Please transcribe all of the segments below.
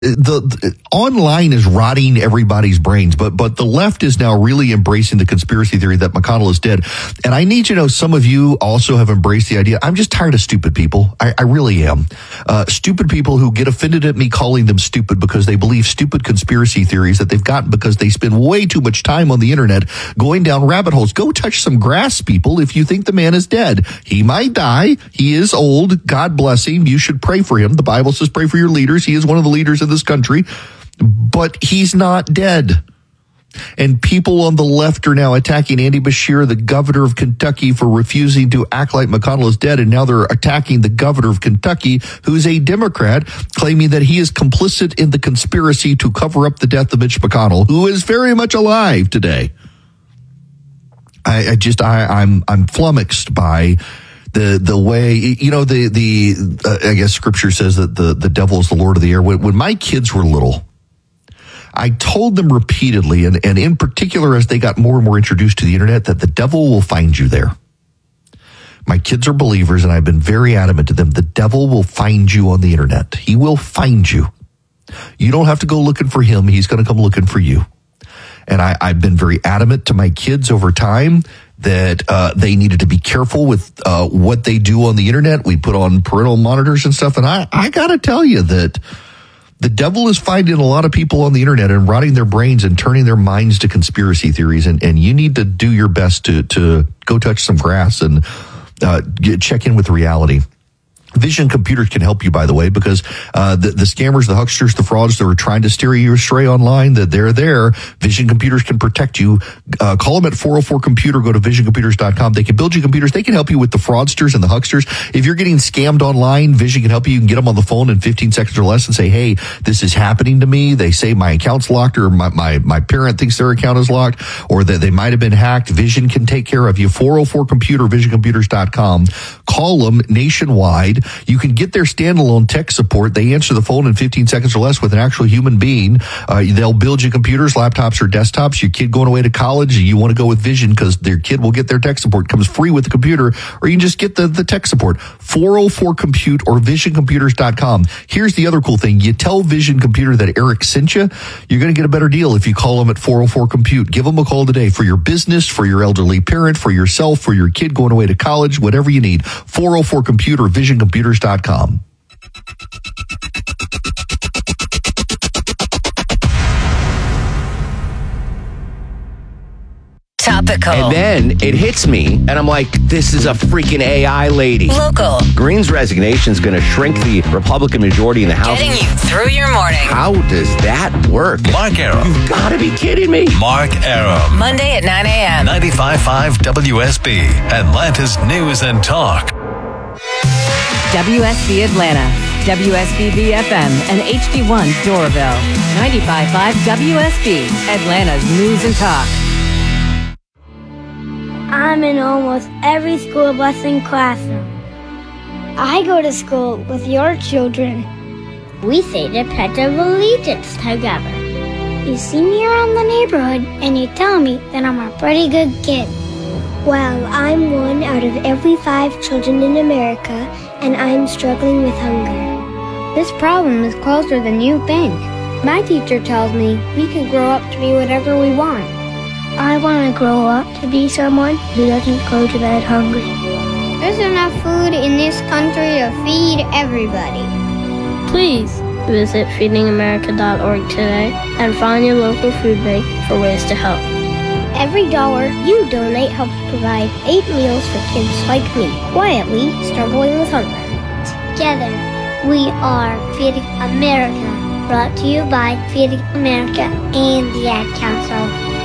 the online is rotting everybody's brains, but the left is now really embracing the conspiracy theory that McConnell is dead. And I need you to know, some of you also have embraced the idea. I'm just tired of stupid people. I really am. Stupid people who get offended at me calling them stupid because they believe stupid conspiracy theories that they've gotten because they spend way too much time on the internet going down rabbit holes. Go touch some grass, people, if you think the man is dead. He might die. He is old. God bless him. You should pray for him. The Bible says pray for your leaders. He is one of the leaders of this country, but he's not dead. And people on the left are now attacking Andy Beshear, the governor of Kentucky, for refusing to act like McConnell is dead. And now they're attacking the governor of Kentucky, who's a Democrat, claiming that he is complicit in the conspiracy to cover up the death of Mitch McConnell, who is very much alive today. I'm flummoxed by the way, I guess scripture says that the devil is the Lord of the air. When my kids were little, I told them repeatedly, and in particular as they got more and more introduced to the internet, that the devil will find you there. My kids are believers, and I've been very adamant to them. The devil will find you on the internet. He will find you. You don't have to go looking for him. He's going to come looking for you. And I've been very adamant to my kids over time that they needed to be careful with what they do on the internet. We put on parental monitors and stuff. And I got to tell you that the devil is finding a lot of people on the internet and rotting their brains and turning their minds to conspiracy theories. And you need to do your best to go touch some grass and check in with reality. Vision Computers can help you, by the way, because the scammers, the hucksters, the frauds that were trying to steer you astray online, that they're there. Vision Computers can protect you. Call them at 404-COMPUTER. Go to visioncomputers.com. They can build you computers. They can help you with the fraudsters and the hucksters. If you're getting scammed online, Vision can help you. You can get them on the phone in 15 seconds or less and say, hey, this is happening to me. They say my account's locked, or my parent thinks their account is locked, or that they might have been hacked. Vision can take care of you. 404-COMPUTER, visioncomputers.com. Call them nationwide. You can get their standalone tech support. They answer the phone in 15 seconds or less with an actual human being. They'll build you computers, laptops, or desktops. Your kid going away to college, you want to go with Vision because their kid will get their tech support. It comes free with the computer, or you can just get the tech support. 404-COMPUTE or visioncomputers.com. Here's the other cool thing. You tell Vision Computer that Eric sent you, you're going to get a better deal if you call them at 404-COMPUTE. Give them a call today for your business, for your elderly parent, for yourself, for your kid going away to college, whatever you need. 404-COMPUTE or visioncomputers.com. Topical. And then it hits me, and I'm like, this is a freaking AI lady. Local. Green's resignation is going to shrink the Republican majority in the House. Getting you through your morning. How does that work? Mark Arum. You've got to be kidding me. Mark Arum. Monday at 9 a.m. 95.5 WSB, Atlanta's News and Talk. WSB Atlanta, WSB FM, and HD1 Doraville. 95.5 WSB, Atlanta's News and Talk. I'm in almost every school blessing classroom. I go to school with your children. We say the Pledge of Allegiance together. You see me around the neighborhood and you tell me that I'm a pretty good kid. Well, I'm one out of every 5 children in America, and I'm struggling with hunger. This problem is closer than you think. My teacher tells me we can grow up to be whatever we want. I want to grow up to be someone who doesn't go to bed hungry. There's enough food in this country to feed everybody. Please visit feedingamerica.org today and find your local food bank for ways to help. Every dollar you donate helps provide 8 meals for kids like me, quietly struggling with hunger. Together, we are Feeding America, brought to you by Feeding America and the Ad Council.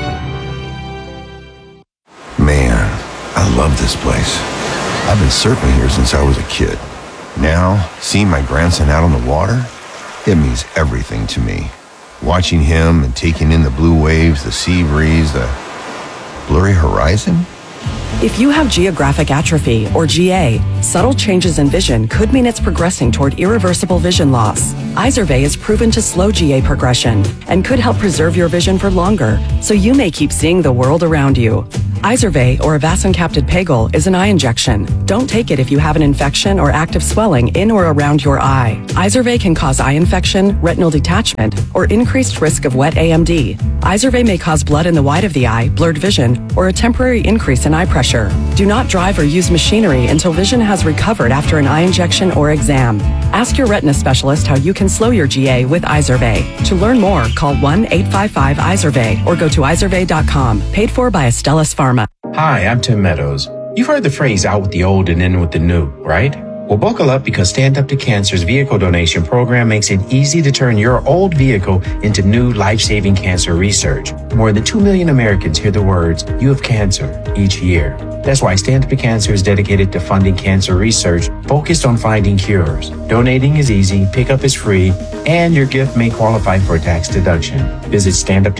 Man, I love this place. I've been surfing here since I was a kid. Now, seeing my grandson out on the water, it means everything to me. Watching him and taking in the blue waves, the sea breeze, the blurry horizon. If you have geographic atrophy, or GA, Subtle changes in vision could mean it's progressing toward irreversible vision loss. Izervay is proven to slow GA progression and could help preserve your vision for longer, so you may keep seeing the world around you. Izervay, or avacincaptad pegol, is an eye injection. Don't take it if you have an infection or active swelling in or around your eye. Izervay can cause eye infection, retinal detachment, or increased risk of wet AMD. Izervay may cause blood in the white of the eye, blurred vision, or a temporary increase in eye pressure. Do not drive or use machinery until vision has recovered after an eye injection or exam. Ask your retina specialist how you can slow your GA with Izervay. To learn more, call 1-855-IZERVAY or go to izervay.com. Paid for by Astellas Pharma. Hi, I'm Tim Meadows. You've heard the phrase out with the old and in with the new, right? Well, buckle up because Stand Up to Cancer's vehicle donation program makes it easy to turn your old vehicle into new life-saving cancer research. More than 2 million Americans hear the words, "You have cancer," each year. That's why Stand Up to Cancer is dedicated to funding cancer research focused on finding cures. Donating is easy, pickup is free, and your gift may qualify for a tax deduction. Visit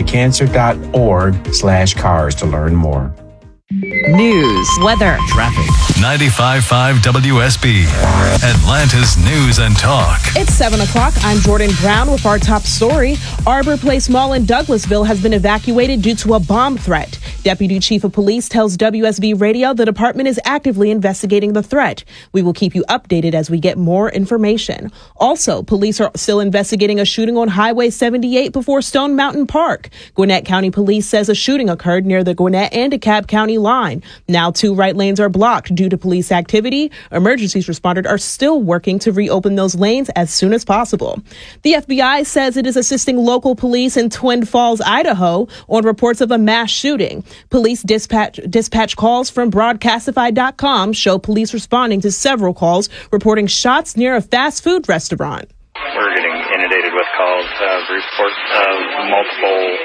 standuptocancer.org/cars to learn more. News, weather, Traffic. 95.5 WSB. Atlanta's News and Talk. It's 7 o'clock. I'm Jordan Brown with our top story. Arbor Place Mall in Douglasville has been evacuated due to a bomb threat. Deputy Chief of Police tells WSB Radio the department is actively investigating the threat. We will keep you updated as we get more information. Also, police are still investigating a shooting on Highway 78 before Stone Mountain Park. Gwinnett County Police says a shooting occurred near the Gwinnett and DeKalb County line. Now 2 right lanes are blocked due to police activity. Emergency responders are still working to reopen those lanes as soon as possible. The FBI says it is assisting local police in Twin Falls, Idaho on reports of a mass shooting. Police dispatch calls from broadcastify.com show police responding to several calls reporting shots near a fast food restaurant. We're getting inundated with calls, reports of multiple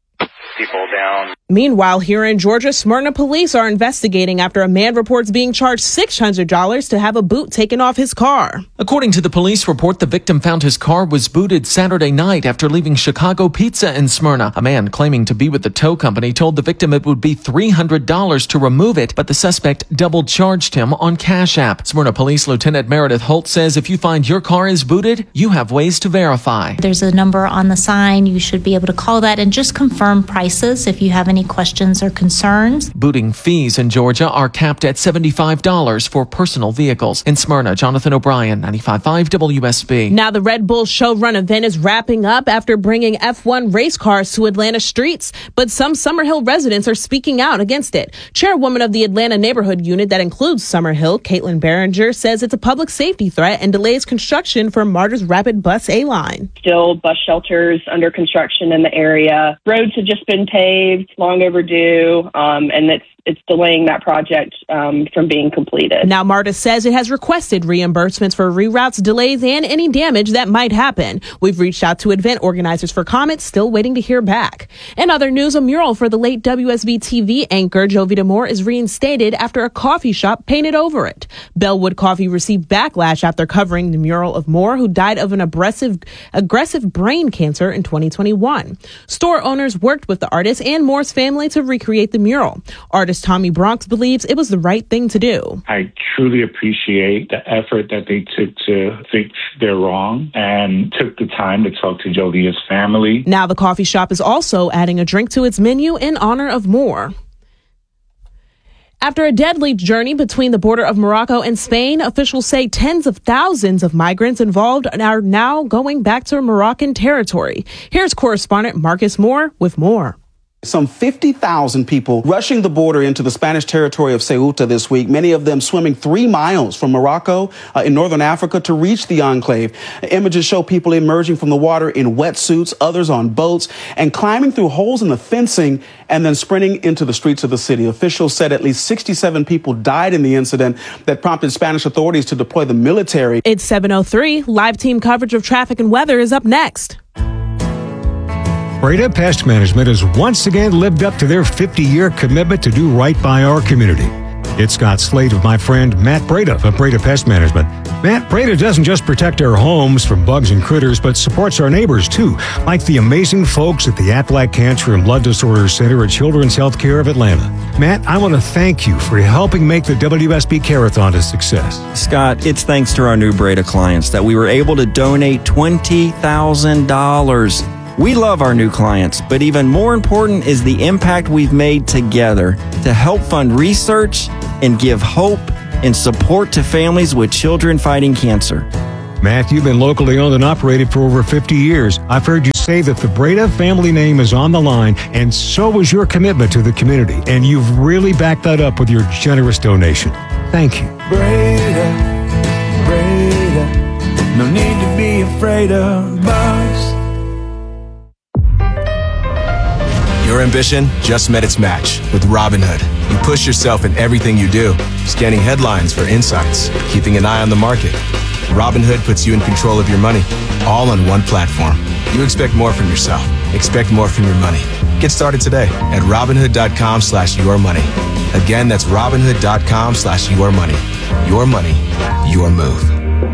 people down. Meanwhile, here in Georgia, Smyrna police are investigating after a man reports being charged $600 to have a boot taken off his car. According to the police report, the victim found his car was booted Saturday night after leaving Chicago Pizza in Smyrna. A man claiming to be with the tow company told the victim it would be $300 to remove it, but the suspect double charged him on Cash App. Smyrna Police Lieutenant Meredith Holt says if you find your car is booted, you have ways to verify. There's a number on the sign. You should be able to call that and just confirm prices if you have any questions or concerns. Booting fees in Georgia are capped at $75 for personal vehicles. In Smyrna, Jonathan O'Brien, 95.5 WSB. Now the Red Bull Show Run event is wrapping up after bringing F1 race cars to Atlanta streets, but some Summerhill residents are speaking out against it. Chairwoman of the Atlanta neighborhood unit that includes Summerhill, Caitlin Behringer, says it's a public safety threat and delays construction for Martyrs Rapid Bus A-Line. Still bus shelters under construction in the area. Roads have just been paved, long overdue, and it's delaying that project from being completed. Now, MARTA says it has requested reimbursements for reroutes, delays, and any damage that might happen. We've reached out to event organizers for comments, still waiting to hear back. In other news, a mural for the late WSB TV anchor Jovita Moore is reinstated after a coffee shop painted over it. Bellwood Coffee received backlash after covering the mural of Moore, who died of an aggressive brain cancer in 2021. Store owners worked with the artist and Moore's family to recreate the mural. Artist Tommy Bronx believes it was the right thing to do. I truly appreciate the effort that they took to fix their wrong and took the time to talk to Jovita's family. Now the coffee shop is also adding a drink to its menu in honor of Moore. After a deadly journey between the border of Morocco and Spain, officials say tens of thousands of migrants involved are now going back to Moroccan territory. Here's correspondent Marcus Moore with more. Some 50,000 people rushing the border into the Spanish territory of Ceuta this week, many of them swimming 3 miles from Morocco in northern Africa to reach the enclave. Images show people emerging from the water in wetsuits, others on boats, and climbing through holes in the fencing and then sprinting into the streets of the city. Officials said at least 67 people died in the incident that prompted Spanish authorities to deploy the military. It's 7:03. Live team coverage of traffic and weather is up next. Breda Pest Management has once again lived up to their 50-year commitment to do right by our community. It's Scott Slade with my friend Matt Breda of Breda Pest Management. Matt, Breda doesn't just protect our homes from bugs and critters, but supports our neighbors too, like the amazing folks at the Aflac Cancer and Blood Disorders Center at Children's Healthcare of Atlanta. Matt, I want to thank you for helping make the WSB Care-a-thon a success. Scott, it's thanks to our new Breda clients that we were able to donate $20,000. We love our new clients, but even more important is the impact we've made together to help fund research and give hope and support to families with children fighting cancer. Matt, you've been locally owned and operated for over 50 years. I've heard you say that the Breda family name is on the line, and so is your commitment to the community. And you've really backed that up with your generous donation. Thank you. Breda, no need to be afraid of bugs. Your ambition just met its match with Robinhood. You push yourself in everything you do, scanning headlines for insights, keeping an eye on the market. Robinhood puts you in control of your money, all on one platform. You expect more from yourself. Expect more from your money. Get started today at Robinhood.com/yourmoney. Again, that's Robinhood.com/yourmoney. Your money, your move.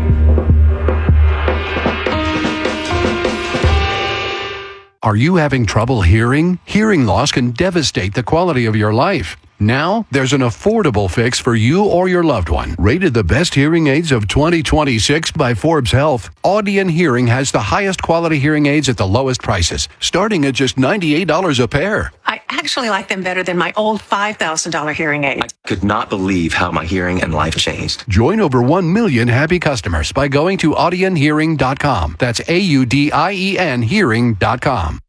Are you having trouble hearing? Hearing loss can devastate the quality of your life. Now, there's an affordable fix for you or your loved one. Rated the best hearing aids of 2026 by Forbes Health, Audion Hearing has the highest quality hearing aids at the lowest prices, starting at just $98 a pair. I actually like them better than my old $5,000 hearing aid. I could not believe how my hearing and life changed. Join over 1 million happy customers by going to audionhearing.com. That's AUDIEN hearing.com.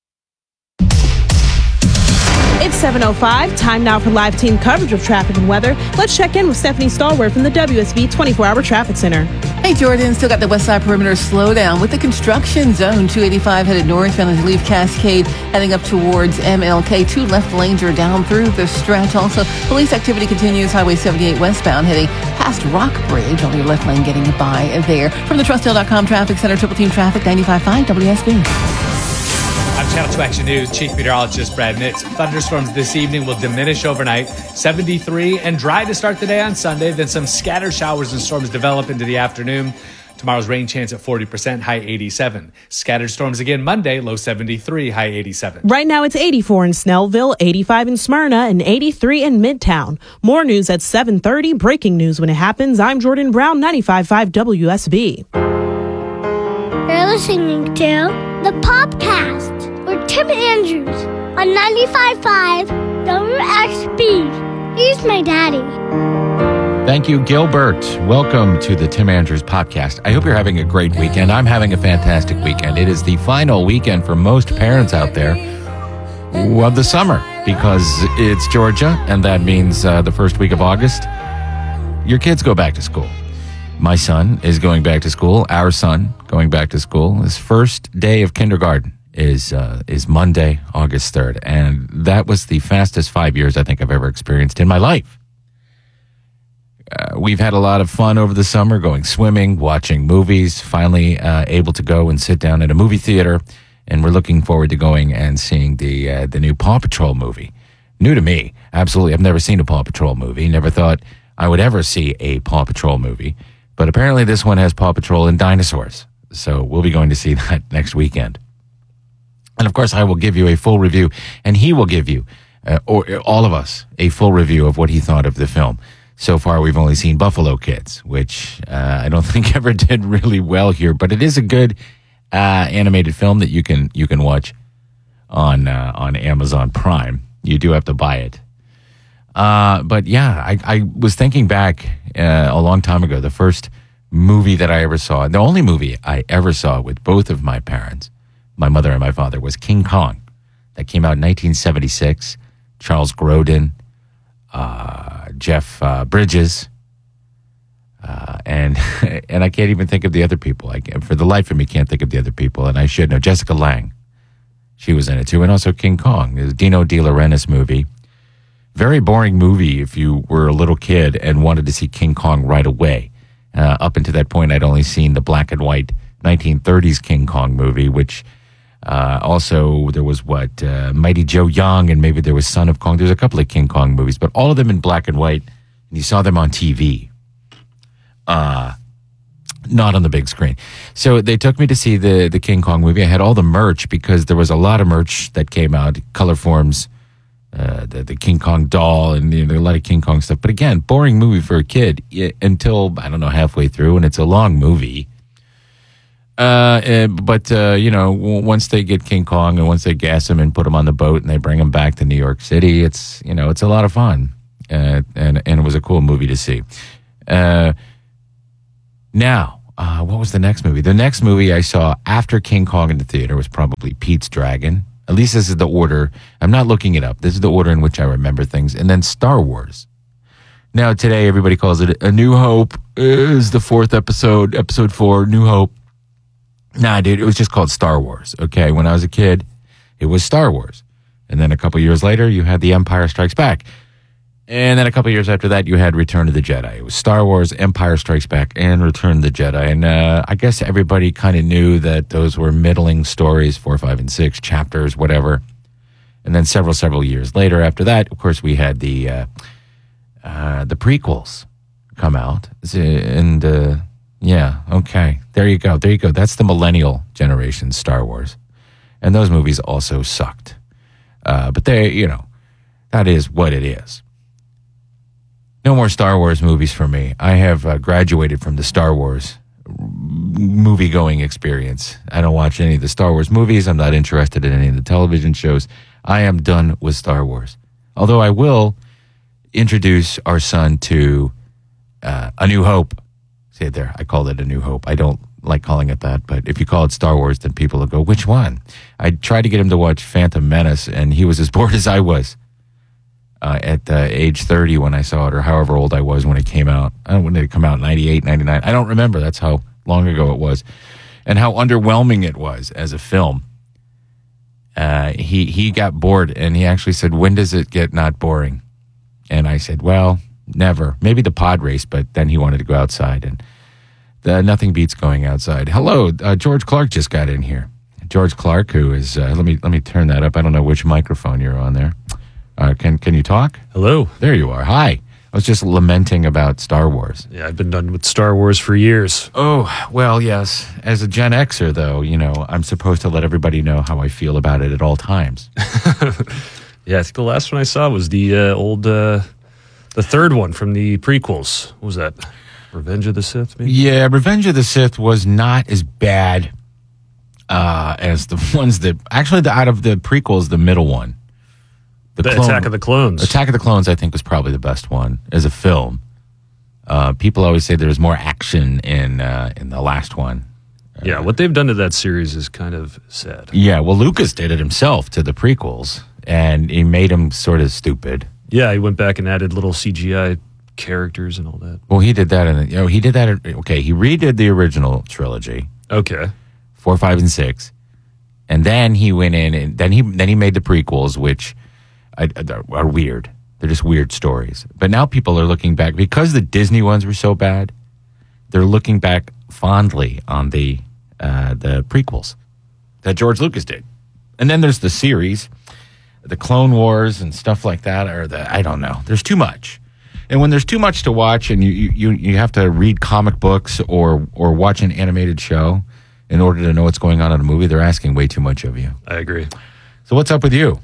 It's 7:05. Time now for live team coverage of traffic and weather. Let's check in with Stephanie Stallworth from the WSB 24-hour traffic center. Hey, Jordan. Still got the west side perimeter slowdown with the construction zone. 285 headed northbound as you leave Cascade, heading up towards MLK. 2 left lanes are down through the stretch. Also, police activity continues. Highway 78 westbound heading past Rock Bridge. Only your left lane getting by there. From the TrustDale.com Traffic Center, Triple Team Traffic, 95.5 WSB. I'm Channel 2 Action News Chief Meteorologist Brad Nitz. Thunderstorms this evening will diminish overnight. 73 and dry to start the day on Sunday. Then some scattered showers and storms develop into the afternoon. Tomorrow's rain chance at 40%, high 87. Scattered storms again Monday, low 73, high 87. Right now it's 84 in Snellville, 85 in Smyrna, and 83 in Midtown. More news at 7:30. Breaking news when it happens. I'm Jordan Brown, 95.5 WSB. You're listening to the Popcast with Tim Andrews on 95.5 WSB. He's my daddy. Thank you, Gilbert. Welcome to the Tim Andrews Podcast. I hope you're having a great weekend. I'm having a fantastic weekend. It is the final weekend for most parents out there of the summer because it's Georgia, and that means the first week of August, your kids go back to school. My son is going back to school. Our son going back to school. His first day of kindergarten is Monday, August 3rd. And that was the fastest 5 years I think I've ever experienced in my life. We've had a lot of fun over the summer, going swimming, watching movies, finally able to go and sit down at a movie theater. And we're looking forward to going and seeing the new Paw Patrol movie. New to me. Absolutely. I've never seen a Paw Patrol movie. Never thought I would ever see a Paw Patrol movie. But apparently this one has Paw Patrol and dinosaurs. So we'll be going to see that next weekend. And of course, I will give you a full review, and he will give you, or all of us, a full review of what he thought of the film. So far, we've only seen Buffalo Kids, which I don't think ever did really well here, but it is a good animated film that you can watch on Amazon Prime. You do have to buy it. But yeah, I was thinking back a long time ago, the first movie that I ever saw, the only movie I ever saw with both of my parents, my mother and my father, was King Kong. That came out in 1976. Charles Grodin, Jeff Bridges, and I can't even think of the other people. For the life of me, can't think of the other people, and I should know. Jessica Lange, she was in it too, and also King Kong. It was Dino De Laurentiis movie. Very boring movie if you were a little kid and wanted to see King Kong right away. Up until that point, I'd only seen the black and white 1930s King Kong movie, which also there was Mighty Joe Young, and maybe there was Son of Kong. There's a couple of King Kong movies, but all of them in black and white. and you saw them on TV. Not on the big screen. So they took me to see the King Kong movie. I had all the merch because there was a lot of merch that came out, color forms, the King Kong doll, and there were a lot of King Kong stuff. But again, boring movie for a kid until, I don't know, halfway through, and it's a long movie. But once they get King Kong and once they gas him and put him on the boat and they bring him back to New York City, it's a lot of fun. And it was a cool movie to see. Now, what was the next movie? The next movie I saw after King Kong in the theater was probably Pete's Dragon. At least this is the order. I'm not looking it up. This is the order in which I remember things. And then Star Wars. Now, today, everybody calls it A New Hope. Is the fourth episode, episode 4, New Hope. Nah, dude, it was just called Star Wars, okay? When I was a kid, it was Star Wars. And then a couple years later, you had The Empire Strikes Back. And then a couple years after that, you had Return of the Jedi. It was Star Wars, Empire Strikes Back, and Return of the Jedi. And I guess everybody kind of knew that those were middling stories, 4, 5, and 6, chapters, whatever. And then several years later after that, of course, we had the prequels come out. And, yeah, okay. There you go. That's the millennial generation Star Wars. And those movies also sucked. But they, that is what it is. No more Star Wars movies for me. I have graduated from the Star Wars movie-going experience. I don't watch any of the Star Wars movies. I'm not interested in any of the television shows. I am done with Star Wars. Although I will introduce our son to A New Hope. See it there. I called it A New Hope. I don't like calling it that, but if you call it Star Wars, then people will go, which one? I tried to get him to watch Phantom Menace, and he was as bored as I was. At age 30 when I saw it, or however old I was when it came out. When did it come out? 98, 99? I don't remember. That's how long ago it was. And how underwhelming it was as a film. He got bored, and he actually said, when does it get not boring? And I said, well, never. Maybe the pod race, but then he wanted to go outside, and nothing beats going outside. Hello, George Clark just got in here. George Clark, who is, let me turn that up. I don't know which microphone you're on there. Can you talk? Hello. There you are. Hi. I was just lamenting about Star Wars. Yeah, I've been done with Star Wars for years. Oh, well, yes. As a Gen Xer, though, I'm supposed to let everybody know how I feel about it at all times. Yeah, I think the last one I saw was the the third one from the prequels. What was that? Revenge of the Sith, maybe? Yeah, Revenge of the Sith was not as bad as the ones that... Actually, out of the prequels, the middle one. The Attack of the Clones. Attack of the Clones, I think, was probably the best one as a film. People always say there's more action in the last one. Yeah, what they've done to that series is kind of sad. Yeah, well, Lucas did it himself to the prequels, and he made them sort of stupid. Yeah, he went back and added little CGI characters and all that. Well, he did that, he redid the original trilogy. Okay. 4, 5, and 6, and then he went in and then he made the prequels, which are weird. They're just weird stories. But now people are looking back because the Disney ones were so bad. They're looking back fondly on the prequels that George Lucas did, and then there's the series, the Clone Wars and stuff like that. I don't know. There's too much, and when there's too much to watch, and you have to read comic books or watch an animated show in order to know what's going on in a movie, they're asking way too much of you. I agree. So what's up with you?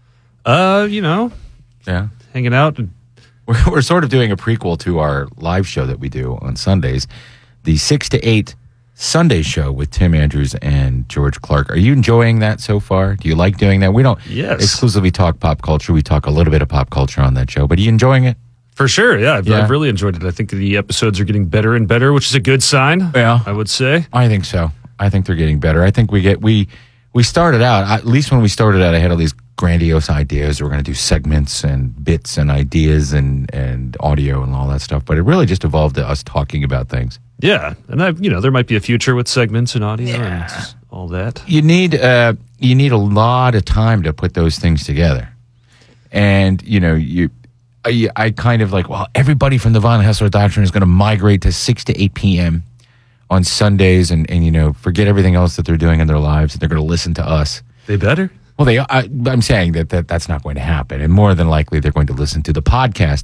Yeah, hanging out. We're sort of doing a prequel to our live show that we do on Sundays, the 6 to 8 Sunday show with Tim Andrews and George Clark. Are you enjoying that so far? Do you like doing that? We don't exclusively talk pop culture. We talk a little bit of pop culture on that show, but are you enjoying it? For sure, yeah. I've really enjoyed it. I think the episodes are getting better and better, which is a good sign. Yeah, I would say. I think so. I think they're getting better. I think we started out, at least when we started out, I had all these grandiose ideas. We're going to do segments and bits and ideas and audio and all that stuff. But it really just evolved to us talking about things. Yeah, and there might be a future with segments and audio and all that. You need a lot of time to put those things together, and I kind of like, well, everybody from the Von Haessler Doctrine is going to migrate to 6 to 8 p.m. on Sundays, and forget everything else that they're doing in their lives, and they're going to listen to us. They better. Well, I'm saying that's not going to happen, and more than likely they're going to listen to the podcast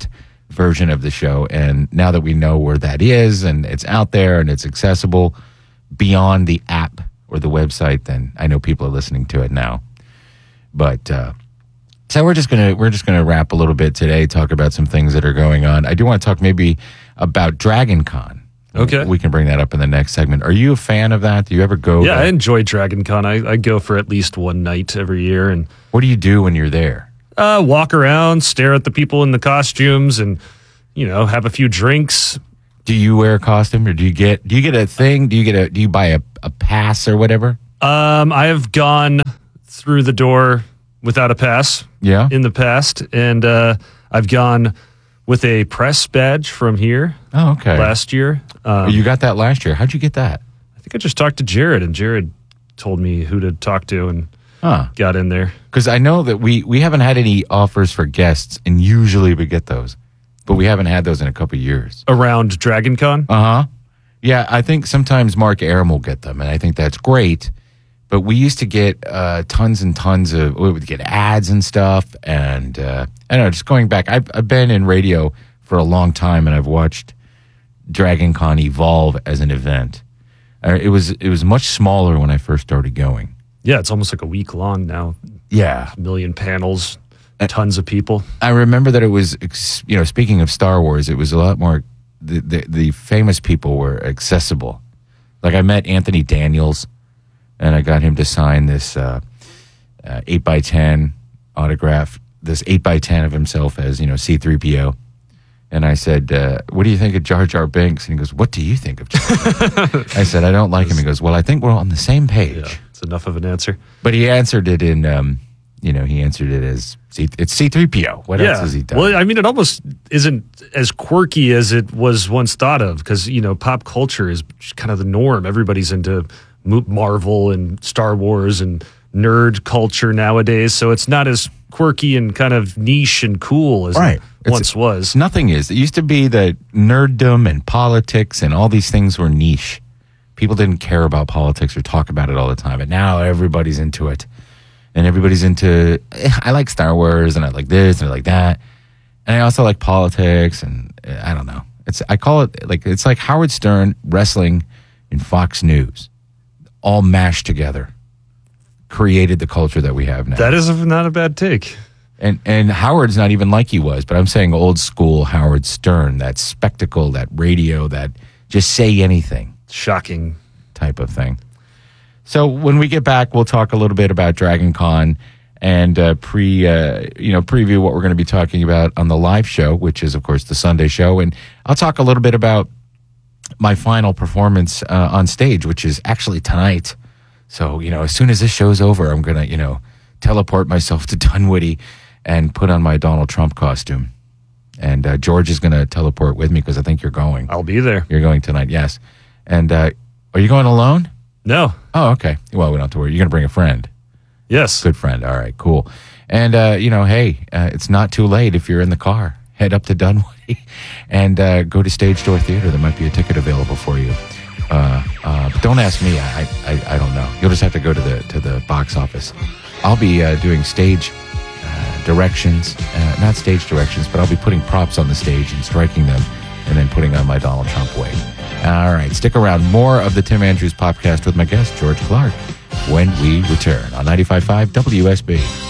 version of the show. And now that we know where that is and it's out there and it's accessible beyond the app or the website, then I know people are listening to it now. But so we're just gonna wrap a little bit today, talk about some things that are going on. I do want to talk maybe about Dragon Con. Okay. We can bring that up in the next segment. Are you a fan of that? Do you ever go? Yeah, I enjoy Dragon Con. I go for at least one night every year. And what do you do when you're there? Walk around, stare at the people in the costumes, and have a few drinks. Do you wear a costume, or do you get a thing? Do you buy a pass or whatever? I have gone through the door without a pass. Yeah. In the past, and I've gone with a press badge from here. Oh, okay. Last year. You got that last year. How'd you get that? I think I just talked to Jared, and Jared told me who to talk to, and got in there. Because I know that we haven't had any offers for guests, and usually we get those, but we haven't had those in a couple of years. Around Dragon Con? Yeah, I think sometimes Mark Aram will get them, and I think that's great. But we used to get tons and tons of, we would get ads and stuff, and I don't know, just going back, I've been in radio for a long time, and I've watched Dragon Con evolve as an event. It was much smaller when I first started going. Yeah, it's almost like a week long now. Yeah. A million panels, tons of people. I remember that it was, speaking of Star Wars, it was a lot more, the famous people were accessible. Like I met Anthony Daniels, and I got him to sign this 8x10 autograph, this 8x10 of himself as, C-3PO. And I said, what do you think of Jar Jar Binks? And he goes, what do you think of Jar Jar? I said, I don't like him. He goes, well, I think we're on the same page. Yeah, it's enough of an answer. But he answered it in, he answered it as, it's C-3PO. What else has he done? Well, I mean, it almost isn't as quirky as it was once thought of because, pop culture is kind of the norm. Everybody's into Marvel and Star Wars and nerd culture nowadays. So it's not as quirky and kind of niche and cool as it once was. Nothing is. It used to be that nerddom and politics and all these things were niche. People didn't care about politics or talk about it all the time. But now everybody's into it. And everybody's into, I like Star Wars and I like this and I like that. And I also like politics and I don't know. I call it it's like Howard Stern, wrestling, and Fox News all mashed together. Created the culture that we have now. That is not a bad take. And Howard's not even like he was, but I'm saying old school Howard Stern, that spectacle, that radio, that just say anything. Shocking. Type of thing. So when we get back, we'll talk a little bit about Dragon Con and preview what we're going to be talking about on the live show, which is, of course, the Sunday show. And I'll talk a little bit about my final performance on stage, which is actually tonight. So, as soon as this show's over, I'm going to, teleport myself to Dunwoody and put on my Donald Trump costume. And George is going to teleport with me because I think you're going. I'll be there. You're going tonight, yes. And are you going alone? No. Oh, okay. Well, we don't have to worry. You're going to bring a friend. Yes. Good friend. All right, cool. And, it's not too late if you're in the car. Head up to Dunwoody and go to Stage Door Theater. There might be a ticket available for you. But don't ask me. I don't know. You'll just have to go to the box office. I'll be doing stage directions, not stage directions, but I'll be putting props on the stage and striking them and then putting on my Donald Trump wig. All right, stick around. More of the Tim Andrews Popcast with my guest, George Clark, when we return on 95.5 WSB.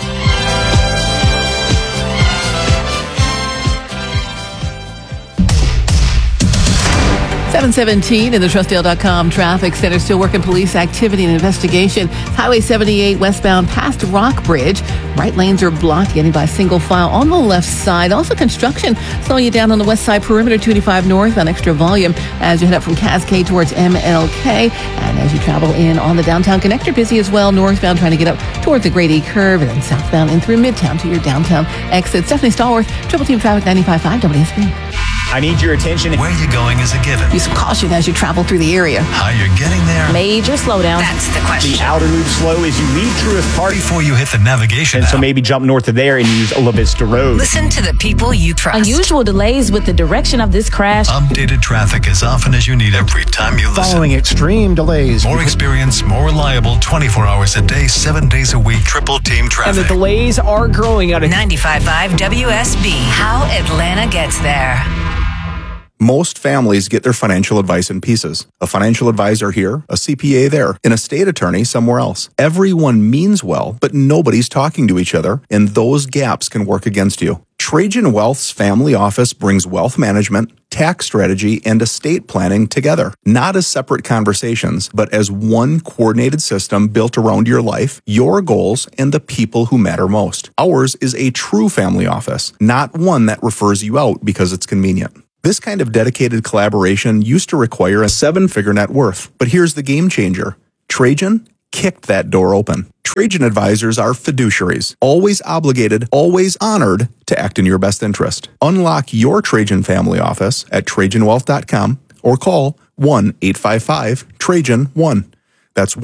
717 in the Trustdale.com traffic center. Still working police activity and investigation. Highway 78 westbound past Rock Bridge. Right lanes are blocked, getting by single file on the left side. Also construction slowing you down on the west side perimeter, 285 north on extra volume as you head up from Cascade towards MLK. And as you travel in on the downtown connector, busy as well. Northbound trying to get up towards the Grady Curve and then southbound in through Midtown to your downtown exit. Stephanie Stallworth, Triple Team Traffic 95.5 WSB. I need your attention. Where you're going is a given. Use caution as you travel through the area. How you're getting there. Major slowdown. That's the question. The outer loop slow as you leave Truist Park. Before you hit the navigation And so app. maybe jump north of there and use La Vista Road. Listen to the people you trust. Unusual delays with the direction of this crash. Updated traffic as often as you need every time you listen. Following extreme delays. More experience, more reliable, 24 hours a day, 7 days a week, triple team traffic. And the delays are growing out of 95.5 WSB. How Atlanta gets there. Most families get their financial advice in pieces. A financial advisor here, a CPA there, an estate attorney somewhere else. Everyone means well, but nobody's talking to each other, and those gaps can work against you. Trajan Wealth's family office brings wealth management, tax strategy, and estate planning together, not as separate conversations, but as one coordinated system built around your life, your goals, and the people who matter most. Ours is a true family office, not one that refers you out because it's convenient. This kind of dedicated collaboration used to require a 7-figure net worth, but here's the game changer. Trajan kicked that door open. Trajan advisors are fiduciaries, always obligated, always honored to act in your best interest. Unlock your Trajan family office at TrajanWealth.com or call 1-855-TRAJAN-1. That's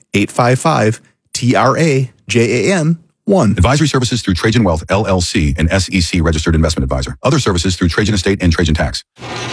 1-855-TRAJAN-1. Advisory services through Trajan Wealth, LLC, an SEC registered investment advisor. Other services through Trajan Estate and Trajan Tax.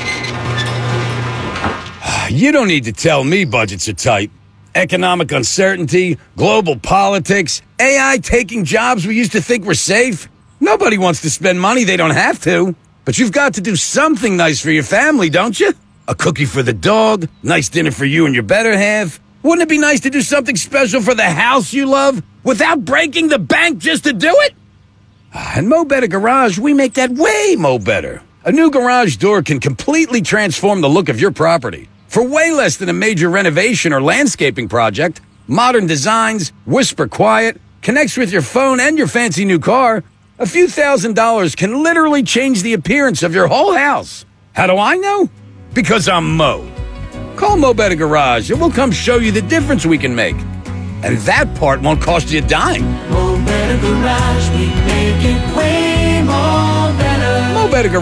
You don't need to tell me budgets are tight. Economic uncertainty, global politics, AI taking jobs we used to think were safe. Nobody wants to spend money they don't have to. But you've got to do something nice for your family, don't you? A cookie for the dog, nice dinner for you and your better half. Wouldn't it be nice to do something special for the house you love without breaking the bank just to do it? At Mo Better Garage, we make that way mo better. A new garage door can completely transform the look of your property. For way less than a major renovation or landscaping project, modern designs, whisper quiet, connects with your phone and your fancy new car, a few $1,000s can literally change the appearance of your whole house. How do I know? Because I'm Mo. Call Mo Better Garage and we'll come show you the difference we can make. And that part won't cost you a dime. Mo Better Garage, we make it way more better.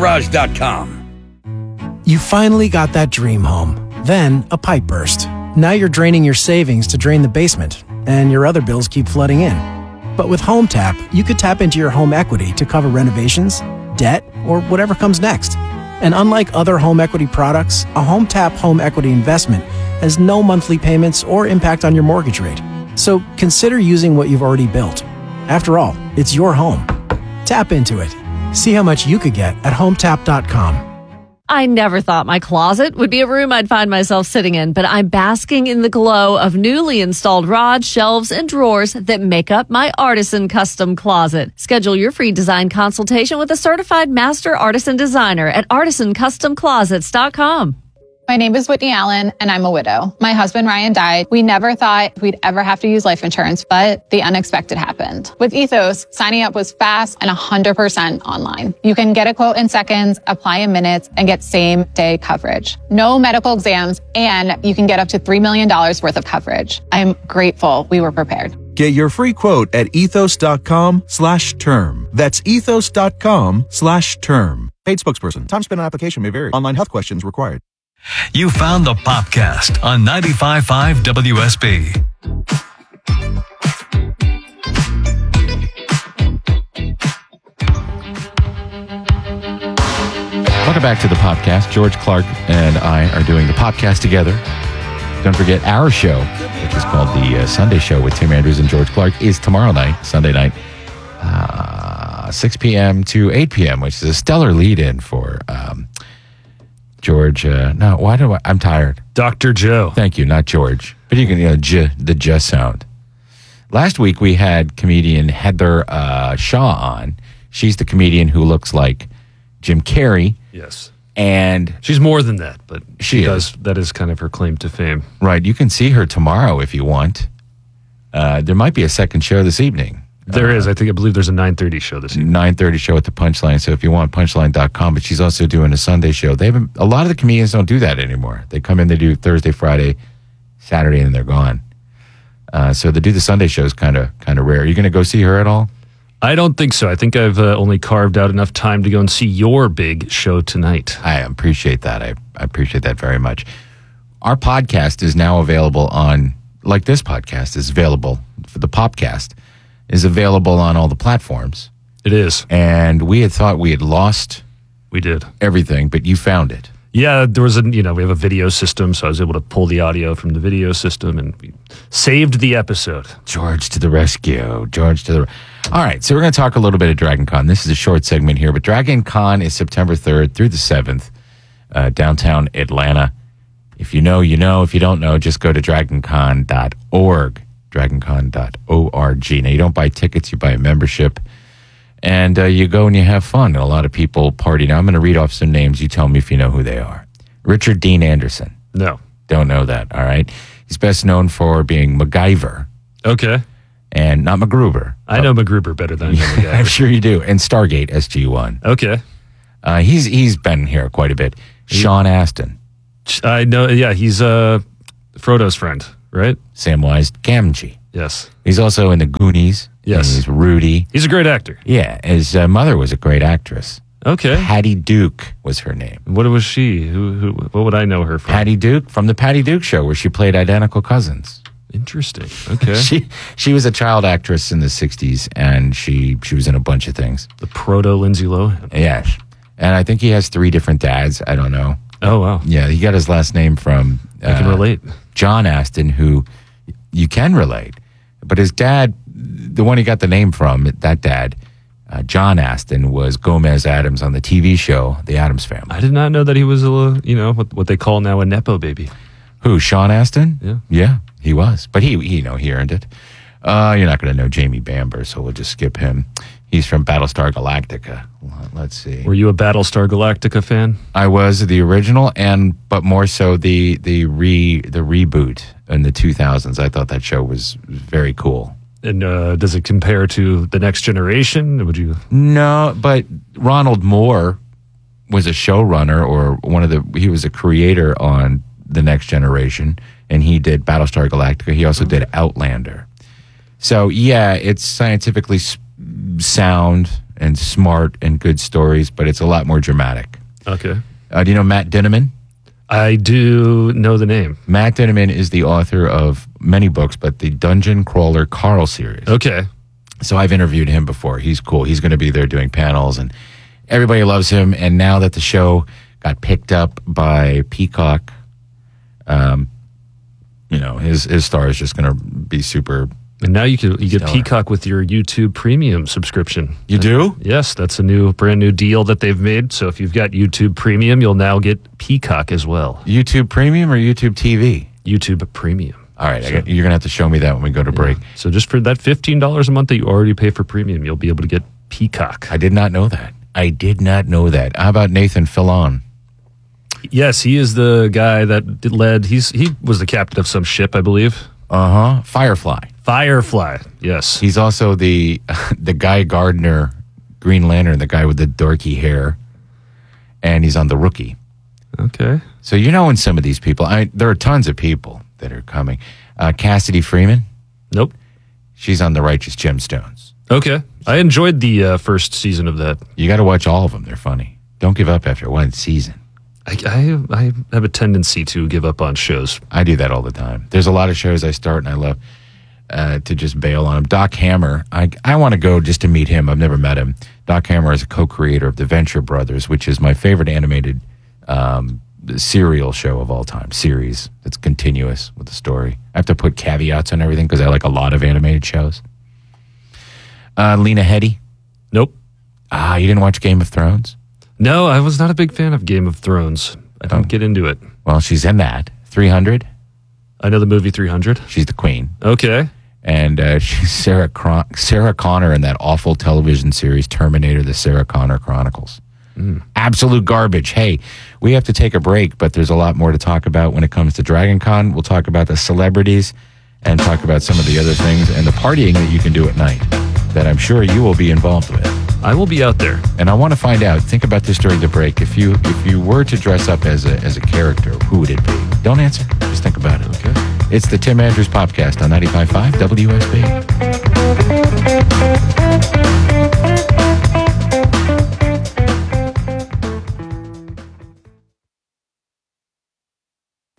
MoBetterGarage.com. You finally got that dream home. Then a pipe burst. Now you're draining your savings to drain the basement, and your other bills keep flooding in. But with Home Tap, you could tap into your home equity to cover renovations, debt, or whatever comes next. And unlike other home equity products, a Home Tap home equity investment has no monthly payments or impact on your mortgage rate. So consider using what you've already built. After all, it's your home. Tap into it. See how much you could get at HomeTap.com. I never thought my closet would be a room I'd find myself sitting in, but I'm basking in the glow of newly installed rods, shelves, and drawers that make up my Artisan Custom Closet. Schedule your free design consultation with a certified master artisan designer at artisancustomclosets.com. My name is Whitney Allen, and I'm a widow. My husband, Ryan, died. We never thought we'd ever have to use life insurance, but the unexpected happened. With Ethos, signing up was fast and 100% online. You can get a quote in seconds, apply in minutes, and get same-day coverage. No medical exams, and you can get up to $3 million worth of coverage. I'm grateful we were prepared. Get your free quote at ethos.com/term. That's ethos.com/term. Paid spokesperson. Time spent on application may vary. Online health questions required. You found the Popcast on 95.5 WSB. Welcome back to the Popcast. George Clark and I are doing the Popcast together. Don't forget our show, which is called the Sunday Show with Tim Andrews and George Clark, is tomorrow night, Sunday night, 6 p.m. to 8 p.m., which is a stellar lead-in for George. I'm tired. Dr. Joe. Thank you, not George. But you can, the J sound. Last week we had comedian Heather Shaw on. She's the comedian who looks like Jim Carrey. Yes. And she's more than that, but she does. That is kind of her claim to fame. Right. You can see her tomorrow if you want. There might be a second show this evening. There is. I believe there's a 9:30 show this evening. 9:30 show at the Punchline. So if you want, punchline.com. But she's also doing a Sunday show. A lot of the comedians don't do that anymore. They come in, they do Thursday, Friday, Saturday, and then they're gone. So to do the Sunday show is kind of rare. Are you going to go see her at all? I don't think so. I think I've only carved out enough time to go and see your big show tonight. I appreciate that. I appreciate that very much. Our podcast is now available on, like this podcast is available, for the Popcast, is available on all the platforms. It is. And we had thought we had lost everything, but you found it. Yeah, there was we have a video system, so I was able to pull the audio from the video system, and we saved the episode. George to the rescue. All right, so we're going to talk a little bit of Dragon Con. This is a short segment here, but Dragon Con is September 3rd through the 7th, downtown Atlanta. If you know, you know. If you don't know, just go to dragoncon.org, dragoncon.org. Now, you don't buy tickets, you buy a membership. And you go and you have fun. And a lot of people party. Now, I'm going to read off some names. You tell me if you know who they are. Richard Dean Anderson. No. Don't know that. All right. He's best known for being MacGyver. Okay. And not MacGruber. I know MacGruber better than I know MacGyver. I'm sure you do. And Stargate SG-1. Okay. He's been here quite a bit. Sean Astin. I know. Yeah, he's Frodo's friend, right? Samwise Gamgee. Yes. He's also in the Goonies. Yes. He's Rudy. He's a great actor. Yeah. His mother was a great actress. Okay. Patty Duke was her name. What was she? What would I know her from? Patty Duke from the Patty Duke Show, where she played identical cousins. Interesting. Okay. she was a child actress in the 60s, and she was in a bunch of things. The proto Lindsay Lohan. Yes. And I think he has 3 different dads. I don't know. Oh, wow. Yeah, he got his last name from... I can relate. John Astin, who you can relate. But his dad, the one he got the name from, that dad, John Astin, was Gomez Addams on the TV show, The Addams Family. I did not know that he was what they call now a Nepo baby. Who, Sean Astin? Yeah. Yeah, he was. But he earned it. You're not going to know Jamie Bamber, so we'll just skip him. He's from Battlestar Galactica. Let's see. Were you a Battlestar Galactica fan? I was the original, but more so the reboot in the 2000s. I thought that show was very cool. And does it compare to The Next Generation? Would you? No, but Ronald Moore was a showrunner, or he was a creator on The Next Generation, and he did Battlestar Galactica. He also did Outlander. So yeah, it's scientifically sound and smart and good stories, but it's a lot more dramatic. Okay. Do you know Matt Dinniman? I do know the name. Matt Dinniman is the author of many books, but the Dungeon Crawler Carl series. Okay. So I've interviewed him before. He's cool. He's going to be there doing panels, and everybody loves him. And now that the show got picked up by Peacock, his star is just going to be super. And now you get Peacock with your YouTube Premium subscription. You do? Yes, that's a brand new deal that they've made. So if you've got YouTube Premium, you'll now get Peacock as well. YouTube Premium or YouTube TV? YouTube Premium. All right, you're going to have to show me that when we go to break. So just for that $15 a month that you already pay for Premium, you'll be able to get Peacock. I did not know that. How about Nathan Fillion? Yes, he is the guy that led. He was the captain of some ship, I believe. Firefly, yes. He's also the Guy Gardner Green Lantern, the guy with the dorky hair, and he's on The Rookie. Okay. So in some of these people. There are tons of people that are coming. Cassidy Freeman? Nope. She's on The Righteous Gemstones. Okay. I enjoyed the first season of that. You got to watch all of them. They're funny. Don't give up after one season. I have a tendency to give up on shows. I do that all the time. There's a lot of shows I start and I love to just bail on them. Doc Hammer, I want to go just to meet him. I've never met him. Doc Hammer is a co-creator of the Venture Brothers, which is my favorite animated serial show of all time. Series that's continuous with the story. I have to put caveats on everything because I like a lot of animated shows. Lena Headey? Nope. You didn't watch Game of Thrones? No, I was not a big fan of Game of Thrones. I don't get into it. Well, she's in that. 300? I know the movie 300. She's the queen. Okay. And she's Sarah Connor in that awful television series, Terminator, the Sarah Connor Chronicles. Absolute garbage. Hey, we have to take a break, but there's a lot more to talk about when it comes to Dragon Con. We'll talk about the celebrities and talk about some of the other things and the partying that you can do at night that I'm sure you will be involved with. I will be out there. And I want to find out, think about this during the break. If you were to dress up as a character, who would it be? Don't answer. Just think about it. Okay. It's the Tim Andrews Podcast on 95.5 WSB.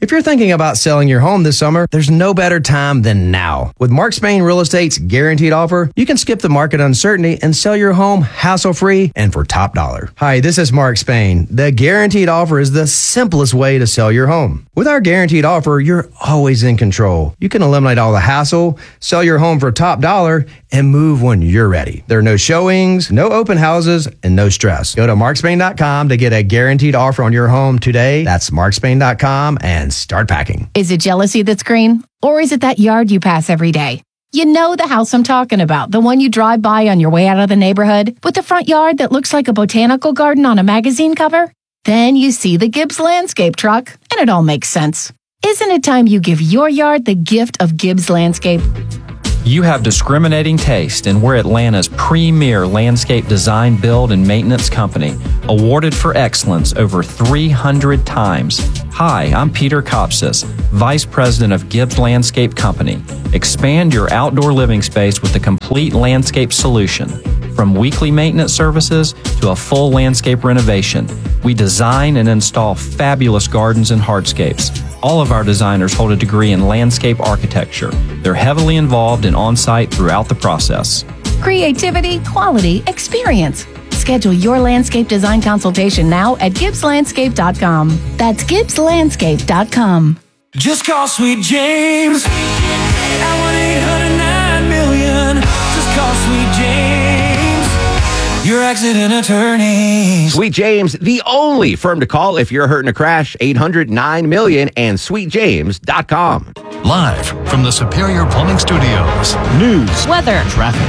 If you're thinking about selling your home this summer, there's no better time than now. With Mark Spain Real Estate's guaranteed offer, you can skip the market uncertainty and sell your home hassle-free and for top dollar. Hi, this is Mark Spain. The guaranteed offer is the simplest way to sell your home. With our guaranteed offer, you're always in control. You can eliminate all the hassle, sell your home for top dollar, and move when you're ready. There are no showings, no open houses, and no stress. Go to markspain.com to get a guaranteed offer on your home today. That's markspain.com and start packing. Is it jealousy that's green? Or is it that yard you pass every day? You know the house I'm talking about, the one you drive by on your way out of the neighborhood, with the front yard that looks like a botanical garden on a magazine cover? Then you see the Gibbs Landscape truck, and it all makes sense. Isn't it time you give your yard the gift of Gibbs Landscape? You have discriminating taste, and we're Atlanta's premier landscape design, build, and maintenance company, awarded for excellence over 300 times. Hi, I'm Peter Kopsis, Vice President of Gibbs Landscape Company. Expand your outdoor living space with a complete landscape solution. From weekly maintenance services to a full landscape renovation, we design and install fabulous gardens and hardscapes. All of our designers hold a degree in landscape architecture. They're heavily involved and on-site throughout the process. Creativity, quality, experience. Schedule your landscape design consultation now at GibbsLandscape.com. That's GibbsLandscape.com. Just call Sweet James at 1-800-9-million. Just call Sweet James, your accident attorney. Sweet James, the only firm to call if you're hurt in a crash. 800-9-million and SweetJames.com. Live from the Superior Plumbing Studios. News, weather, traffic.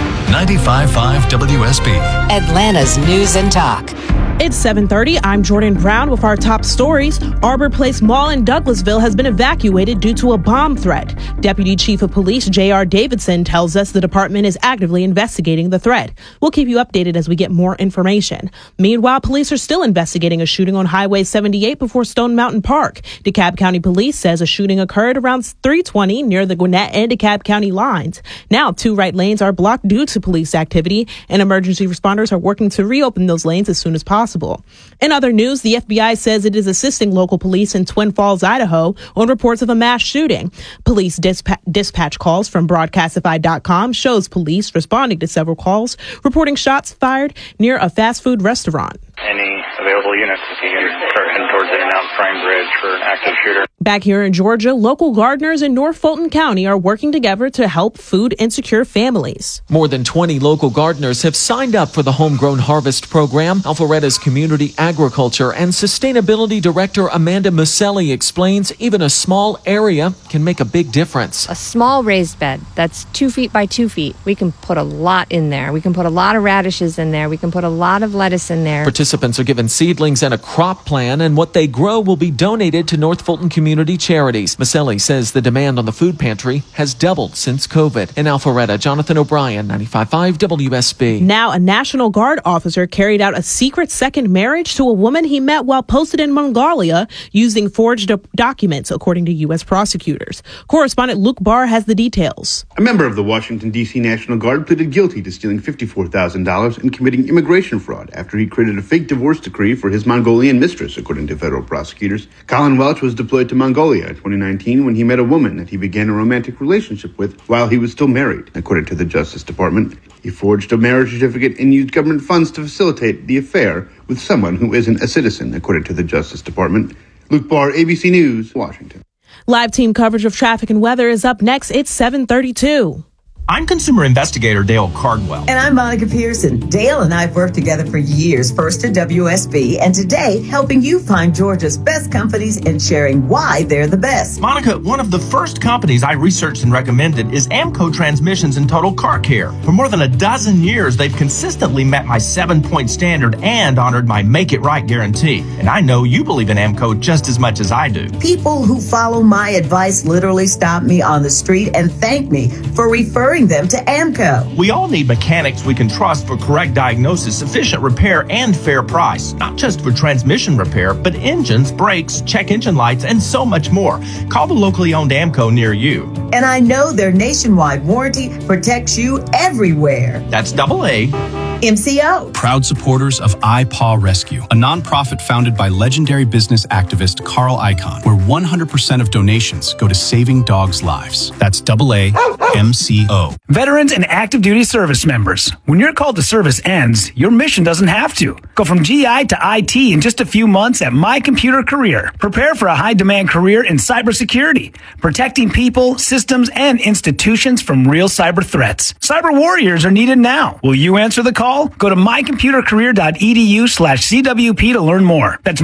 95.5 WSB. Atlanta's News and Talk. It's 7:30. I'm Jordan Brown with our top stories. Arbor Place Mall in Douglasville has been evacuated due to a bomb threat. Deputy Chief of Police J.R. Davidson tells us the department is actively investigating the threat. We'll keep you updated as we get more information. Meanwhile, police are still investigating a shooting on Highway 78 before Stone Mountain Park. DeKalb County Police says a shooting occurred around 3:20 near the Gwinnett and DeKalb County lines. Now, 2 right lanes are blocked due to police activity, and emergency responders are working to reopen those lanes as soon as possible. In other news, the FBI says it is assisting local police in Twin Falls, Idaho, on reports of a mass shooting. Police dispatch calls from Broadcastify.com shows police responding to several calls, reporting shots fired near a fast food restaurant. Any available units if you can start heading towards the announced Frame Bridge for an active shooter. Back here in Georgia, local gardeners in North Fulton County are working together to help food insecure families. More than 20 local gardeners have signed up for the Homegrown Harvest program. Alpharetta's Community Agriculture and Sustainability Director Amanda Muselli explains even a small area can make a big difference. A small raised bed that's 2 feet by 2 feet, we can put a lot in there. We can put a lot of radishes in there. We can put a lot of lettuce in there. Participants are given seedlings and a crop plan, and what they grow will be donated to North Fulton Community Charities. Muselli says the demand on the food pantry has doubled since COVID. In Alpharetta, Jonathan O'Brien, 95.5 WSB. Now, a National Guard officer carried out a secret second marriage to a woman he met while posted in Mongolia using forged documents, according to U.S. prosecutors. Correspondent Luke Barr has the details. A member of the Washington, D.C. National Guard pleaded guilty to stealing $54,000 and committing immigration fraud after he created a fake divorce decree for his Mongolian mistress, according to federal prosecutors. Colin Welch was deployed to Mongolia in 2019 when he met a woman that he began a romantic relationship with while he was still married, according to the Justice Department. He forged a marriage certificate and used government funds to facilitate the affair with someone who isn't a citizen, according to the Justice Department. Luke Barr, ABC News, Washington. Live team coverage of traffic and weather is up next. It's 7:32. I'm consumer investigator Dale Cardwell. And I'm Monica Pearson. Dale and I have worked together for years, first at WSB, and today helping you find Georgia's best companies and sharing why they're the best. Monica, one of the first companies I researched and recommended is Amco Transmissions and Total Car Care. For more than a dozen years, they've consistently met my 7-point standard and honored my Make It Right guarantee. And I know you believe in Amco just as much as I do. People who follow my advice literally stop me on the street and thank me for referring them to Amco. We all need mechanics we can trust for correct diagnosis, efficient repair, and fair price. Not just for transmission repair, but engines, brakes, check engine lights, and so much more. Call the locally owned Amco near you. And I know their nationwide warranty protects you everywhere. That's AA. MCO. Proud supporters of iPaw Rescue, a nonprofit founded by legendary business activist Carl Icahn, where 100% of donations go to saving dogs' lives. That's AAMCO. Veterans and active duty service members, when your call to service ends, your mission doesn't have to. Go from GI to IT in just a few months at My Computer Career. Prepare for a high-demand career in cybersecurity, protecting people, systems, and institutions from real cyber threats. Cyber warriors are needed now. Will you answer the call? Go to mycomputercareer.edu/CWP to learn more. That's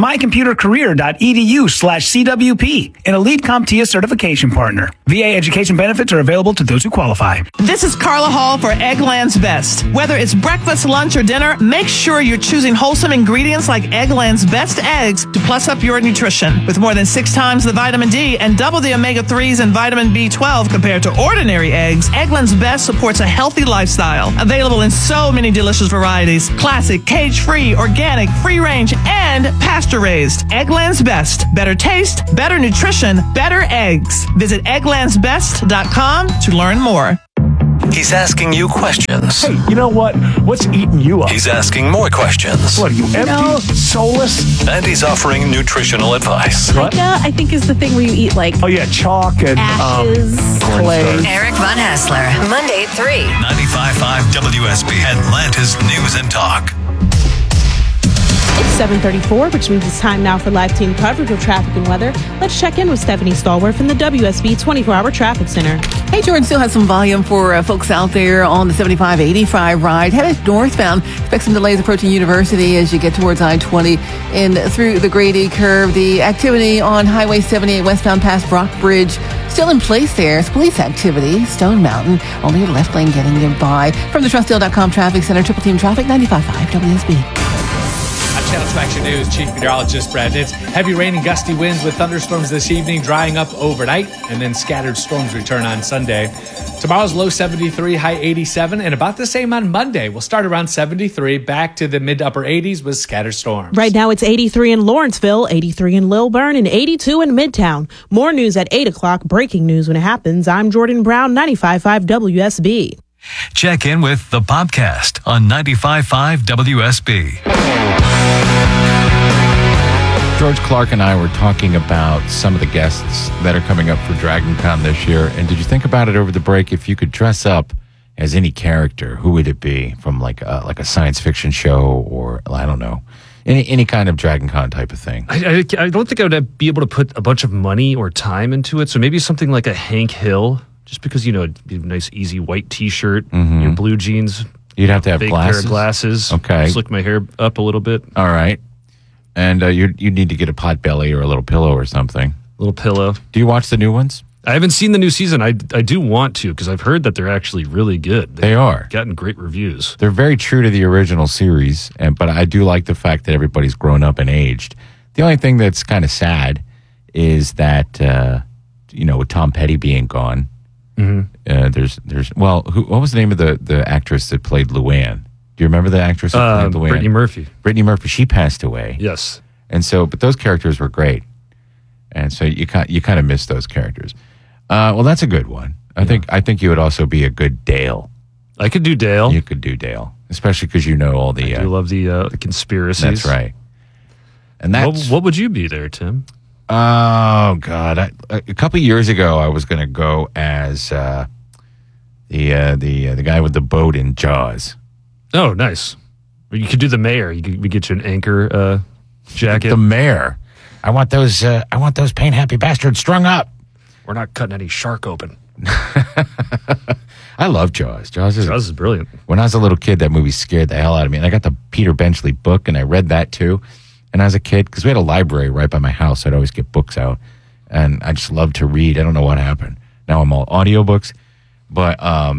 mycomputercareer.edu/CWP, an elite CompTIA certification partner. VA education benefits are available to those who qualify. This is Carla Hall for Eggland's Best. Whether it's breakfast, lunch, or dinner, make sure you're choosing wholesome ingredients like Eggland's Best Eggs to plus up your nutrition. With more than 6 times the vitamin D and double the omega-3s and vitamin B12 compared to ordinary eggs, Eggland's Best supports a healthy lifestyle. Available in so many delicious varieties: classic, cage-free, organic, free-range, and pasture-raised. Eggland's Best. Better taste, better nutrition, better eggs. Visit egglandsbest.com to learn more. He's asking you questions. Hey, you know what? What's eating you up? He's asking more questions. What are you, empty? Soulless? And he's offering nutritional advice. Pica, I think, is the thing where you eat like... Oh, yeah, chalk and... ashes, clay. Eric Von Hassler, Monday at 3. 95.5 WSB, Atlanta's News and Talk. It's 7:34, which means it's time now for live team coverage of traffic and weather. Let's check in with Stephanie Stallworth from the WSB 24-hour Traffic Center. Hey, Jordan, still has some volume for folks out there on the 75-85 ride. Headed northbound, expect some delays approaching University as you get towards I-20 and through the Grady Curve. The activity on Highway 78 westbound past Brock Bridge still in place there. It's police activity. Stone Mountain, only your left lane getting you by. From the Trustdale.com Traffic Center, Triple Team Traffic, 95.5 WSB. Channel 2 Action News Chief Meteorologist Brad Ditz. Heavy rain and gusty winds with thunderstorms this evening, drying up overnight, and then scattered storms return on Sunday. Tomorrow's low 73, high 87, and about the same on Monday. We'll start around 73, back to the mid to upper 80s with scattered storms. Right now it's 83 in Lawrenceville, 83 in Lilburn, and 82 in Midtown. More news at 8 o'clock. Breaking news when it happens. I'm Jordan Brown, 95.5 WSB. Check in with the podcast on 95.5 WSB. George Clark and I were talking about some of the guests that are coming up for DragonCon this year. And did you think about it over the break? If you could dress up as any character, who would it be? From like a science fiction show, or I don't know, any kind of DragonCon type of thing. I don't think I would be able to put a bunch of money or time into it. So maybe something like a Hank Hill. Just because, it'd be a nice, easy white T-shirt, your blue jeans. You'd have to have glasses. Pair of glasses. Okay. Slick my hair up a little bit. All right. And you'd need to get a pot belly or a little pillow or something. Little pillow. Do you watch the new ones? I haven't seen the new season. I do want to, because I've heard that they're actually really good. They are. Gotten great reviews. They're very true to the original series, but I do like the fact that everybody's grown up and aged. The only thing that's kind of sad is that, with Tom Petty being gone, what was the name of the actress that played Luann? Do you remember the actress that played Luann? Brittany Murphy. Brittany Murphy. She passed away. Yes. And so, but those characters were great, and so you kind of miss those characters. Well, that's a good one. I think you would also be a good Dale. I could do Dale. You could do Dale, especially because you know all the. I do love the conspiracies. That's right. And that's what would you be there, Tim? Oh God! A couple of years ago, I was going to go as the guy with the boat in Jaws. Oh, nice! You could do the mayor. We get you an anchor jacket. The mayor. I want those paint happy bastards strung up. We're not cutting any shark open. I love Jaws. Jaws is brilliant. When I was a little kid, that movie scared the hell out of me, and I got the Peter Benchley book, and I read that too. And as a kid, because we had a library right by my house, I'd always get books out. And I just loved to read. I don't know what happened. Now I'm all audiobooks. But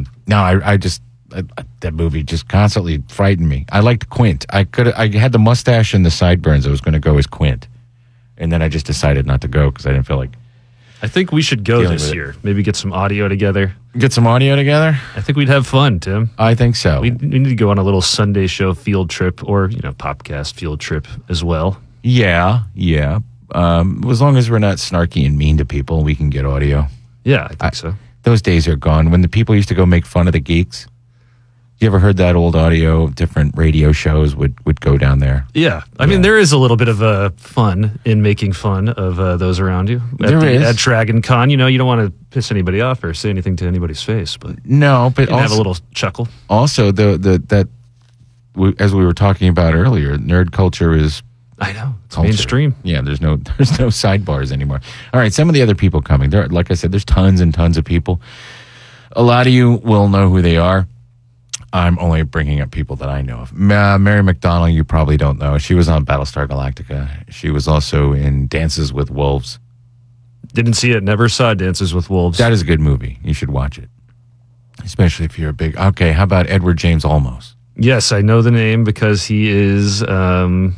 that movie just constantly frightened me. I liked Quint. I had the mustache and the sideburns. I was going to go as Quint. And then I just decided not to go because I didn't feel like... I think we should go this year. Maybe get some audio together. Get some audio together? I think we'd have fun, Tim. I think so. We need to go on a little Sunday show field trip or, Popcast field trip as well. Yeah. As long as we're not snarky and mean to people, we can get audio. Yeah, I think so. Those days are gone when the people used to go make fun of the geeks. You ever heard that old audio? Different radio shows would go down there. Yeah. I mean, there is a little bit of fun in making fun of those around you. At Dragon Con, you don't want to piss anybody off or say anything to anybody's face, but no, but also have a little chuckle. Also, as we were talking about earlier, nerd culture is. I know, it's mainstream. Yeah, there's no sidebars anymore. All right, some of the other people coming. There, like I said, there's tons and tons of people. A lot of you will know who they are. I'm only bringing up people that I know of. Mary McDonnell, you probably don't know. She was on Battlestar Galactica. She was also in Dances with Wolves. Didn't see it. Never saw Dances with Wolves. That is a good movie. You should watch it, especially if you're a big. Okay, how about Edward James Olmos? Yes, I know the name because he is the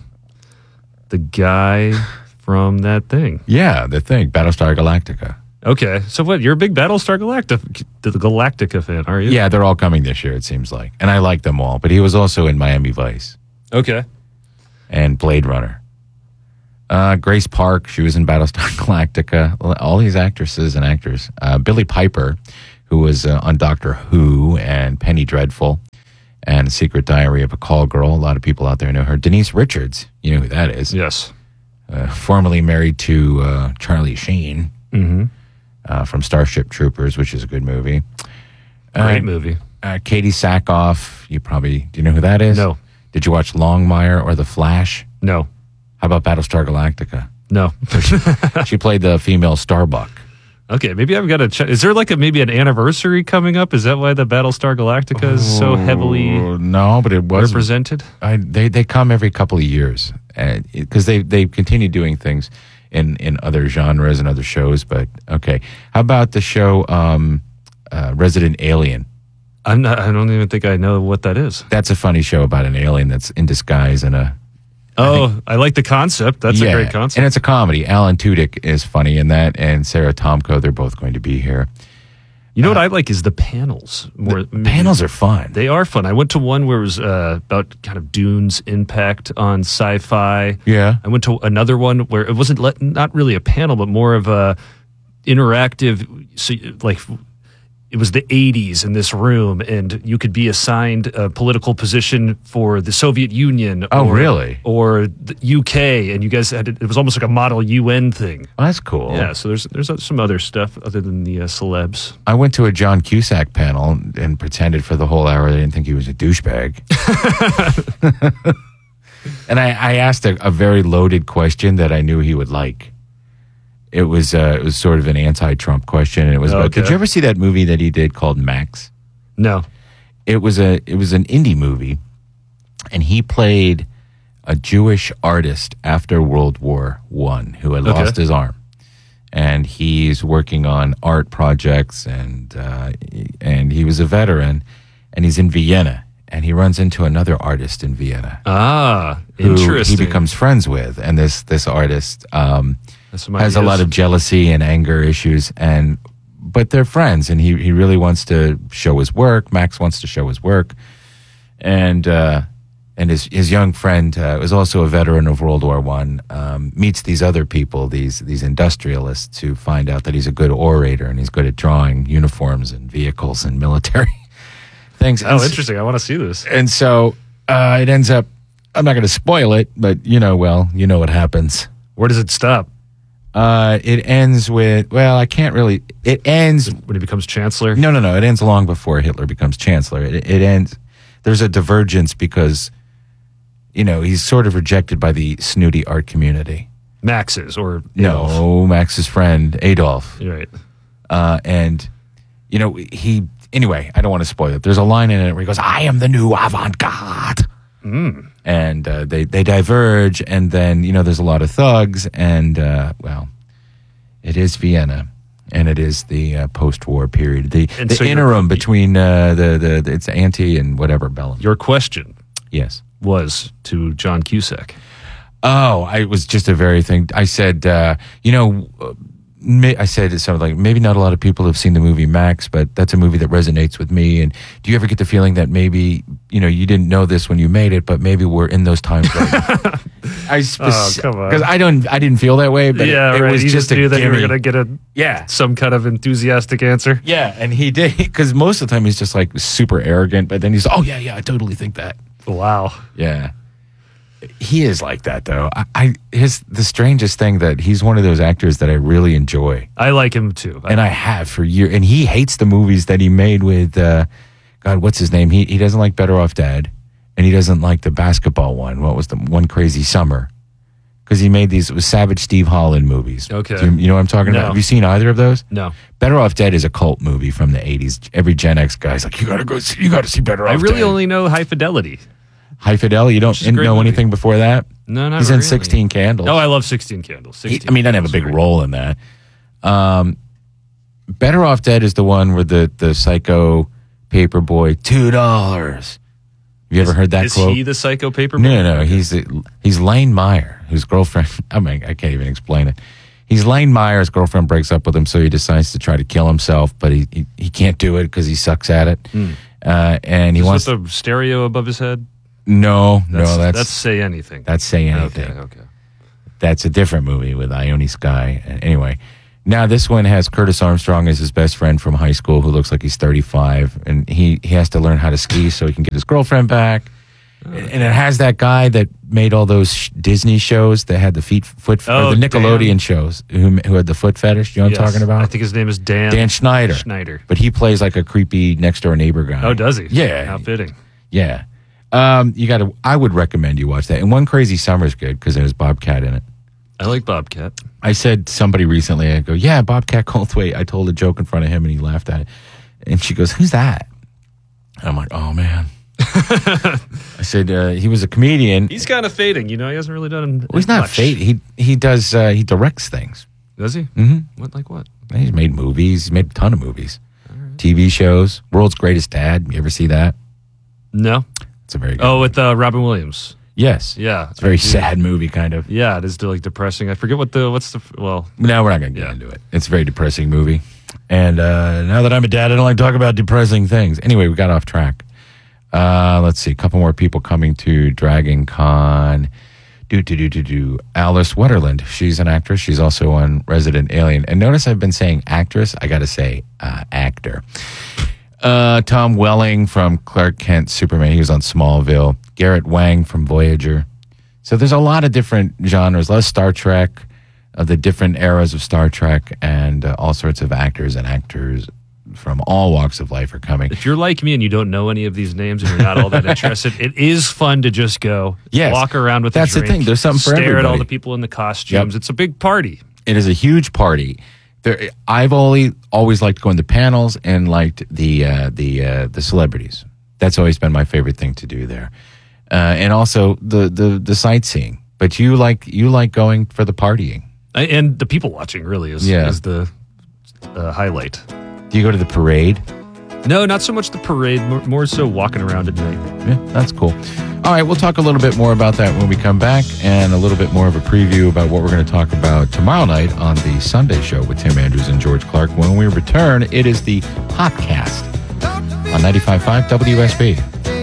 guy from that thing. Yeah, the thing, Battlestar Galactica. Okay, so what? You're a big Battlestar Galactica fan, are you? Yeah, they're all coming this year, it seems like. And I like them all. But he was also in Miami Vice. Okay. And Blade Runner. Grace Park, she was in Battlestar Galactica. All these actresses and actors. Billie Piper, who was on Doctor Who and Penny Dreadful and Secret Diary of a Call Girl. A lot of people out there know her. Denise Richards, you know who that is. Yes. Formerly married to Charlie Sheen. Mm-hmm. From Starship Troopers, which is a good movie. Great movie. Katie Sackhoff, do you know who that is? No. Did you watch Longmire or The Flash? No. How about Battlestar Galactica? No. She played the female Starbuck. Okay, maybe I've got to check. Is there maybe an anniversary coming up? Is that why the Battlestar Galactica is so heavily no, but it was represented? They come every couple of years because they continue doing things in other genres and other shows. But okay, how about the show Resident Alien? I don't even think I know what that is. That's a funny show about an alien that's in disguise in a. I like the concept. That's a great concept, and it's a comedy. Alan Tudyk is funny in that, and Sarah Tomko. They're both going to be here. You know what I like is the panels. Panels are fun. They are fun. I went to one where it was about kind of Dune's impact on sci-fi. Yeah. I went to another one where it wasn't not really a panel, but more of a interactive. So it was the 80s in this room, and you could be assigned a political position for the Soviet Union. Really? Or the UK, and you guys it was almost like a model UN thing. Oh, that's cool. Yeah, so there's some other stuff other than the celebs. I went to a John Cusack panel and pretended for the whole hour I didn't think he was a douchebag. And I asked a very loaded question that I knew he would like. It was sort of an anti-Trump question, and it was about. Did you ever see that movie that he did called Max? No. It was an indie movie, and he played a Jewish artist after World War I who had lost his arm, and he's working on art projects, and he was a veteran, and he's in Vienna, and he runs into another artist in Vienna. Interesting. Who he becomes friends with, and this artist has a lot of jealousy and anger issues, but they're friends, and he really wants to show his work. Max wants to show his work, and his young friend was also a veteran of World War I. Meets these other people, these industrialists, who find out that he's a good orator and he's good at drawing uniforms and vehicles and military things. Oh, interesting! I want to see this. And so it ends up. I'm not going to spoil it, but you know what happens. Where does it stop? It ends with, I can't really, it ends when he becomes chancellor. No. It ends long before Hitler becomes chancellor. It ends, there's a divergence because, he's sort of rejected by the snooty art community. Max's or Adolf. No, Max's friend, Adolf. You're right. Anyway, I don't want to spoil it. There's a line in it where he goes, I am the new avant-garde. And they diverge, and then there's a lot of thugs, and it is Vienna, and it is the post-war period, the interim between it's anti and whatever bellum. Your question, yes, was to John Cusack. Oh, it was just a very thing. I said, I said something like, maybe not a lot of people have seen the movie Max, but that's a movie that resonates with me. And do you ever get the feeling that maybe, you didn't know this when you made it, but maybe we're in those times right now? come on. Because I didn't feel that way, but it was you just a knew that you were gimme. going to get some kind of enthusiastic answer. Yeah, and he did, because most of the time he's just like super arrogant, but then he's, oh yeah, I totally think that. Wow. Yeah. He is like that though. The strangest thing that he's one of those actors that I really enjoy. I like him too. And I have for years. And he hates the movies that he made with, God, what's his name? He doesn't like Better Off Dead. And he doesn't like the basketball one. What was the One Crazy Summer? Because he made these, it was Savage Steve Holland movies. Okay. You know what I'm talking about? Have you seen either of those? No. Better Off Dead is a cult movie from the 80s. Every Gen X guy's like, you got to see Better Off Dead. I really only know High Fidelity. High Fidelity? You don't know anything before that? No, not He's really. in 16 Candles. Oh, I love 16 Candles. He doesn't have a big role in that. Better Off Dead is the one where the psycho paper boy, $2. Have you ever heard that quote? Is he the psycho paper boy? No. He's Lane Meyer, whose girlfriend, I can't even explain it. He's Lane Meyer. His girlfriend breaks up with him, so he decides to try to kill himself, but he can't do it because he sucks at it. And he wants the stereo above his head. No, that's Say Anything. That's Say Anything. Okay. That's a different movie with Ione Skye. Anyway, now this one has Curtis Armstrong as his best friend from high school, who looks like he's 35, and he has to learn how to ski so he can get his girlfriend back. And it has that guy that made all those Disney shows that had the foot, or the Nickelodeon shows who had the foot fetish. You know what I'm talking about? I think his name is Dan Schneider. But he plays like a creepy next door neighbor guy. Oh, does he? Yeah. How fitting. Yeah. I would recommend you watch that. And One Crazy Summer is good because there's Bobcat in it. I like Bobcat. I said somebody recently, I go, yeah, Bobcat Goldthwait. I told a joke in front of him and he laughed at it. And she goes, who's that? And I'm like, oh man. I said, he was a comedian. He's kind of fading. He hasn't really done Well, he's not fading. He does, he directs things. Does he? Mm-hmm. What, like what? He's made movies. He's made a ton of movies. TV shows. World's Greatest Dad. You ever see that? No. It's a very good movie. With Robin Williams. Yes. Yeah. It's a very sad movie, kind of. Yeah, it is like depressing. I forget what's the No, we're not going to get into it. It's a very depressing movie. And now that I'm a dad, I don't like to talk about depressing things. Anyway, we got off track. Let's see. A couple more people coming to Dragon Con. Alice Wetterland. She's an actress. She's also on Resident Alien. And notice I've been saying actress. I got to say actor. Tom Welling from Clark Kent Superman. He was on Smallville. Garrett Wang from Voyager. So there's a lot of different genres. A lot of Star Trek, the different eras of Star Trek, and all sorts of actors and actors from all walks of life are coming. If you're like me and you don't know any of these names and you're not all that interested, it is fun to just go walk around with that's a drink, the thing. There's something for stare everybody. at all the people in the costumes. It's a big party. It is a huge party. I've always liked going to panels and liked the celebrities. That's always been my favorite thing to do there, and also the sightseeing. But you like going for the partying and the people watching. Really is the highlight. Do you go to the parade? No, not so much the parade. More so walking around at night. Yeah, that's cool. All right, we'll talk a little bit more about that when we come back, and a little bit more of a preview about what we're going to talk about tomorrow night on the Sunday show with Tim Andrews and George Clark. When we return, it is the Hopcast on 95.5 WSB.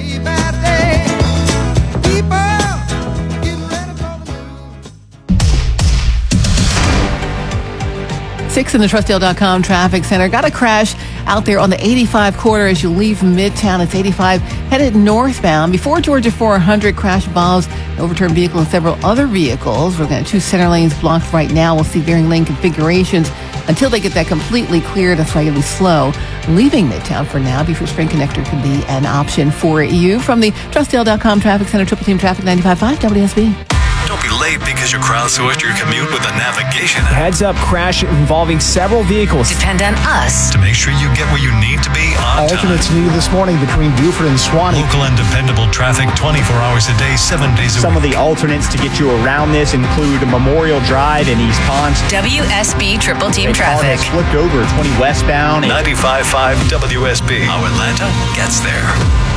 6 in the Trustdale.com traffic center. Got a crash out there on the 85 corridor as you leave Midtown. It's 85 headed northbound. Before Georgia 400, crash involves an overturned vehicle and several other vehicles. We're looking at 2 center lanes blocked right now. We'll see varying lane configurations until they get that completely cleared. It's slightly slow. Leaving Midtown for now. Before Spring Connector could be an option for you. From the Trustdale.com traffic center, Triple Team Traffic 95.5 WSB. Don't be late because you crowdsourced your commute with a navigation app. Heads up crash involving several vehicles. Depend on us To make sure you get where you need to be on time. Alternates needed this morning between Buford and Swanee. Local and dependable traffic 24 hours a day, 7 days a Some week. of the alternates to get you around this include Memorial Drive in East Ponce. WSB Triple Team A car Traffic. has flipped over 20 westbound. 95.5 WSB. How Atlanta gets there.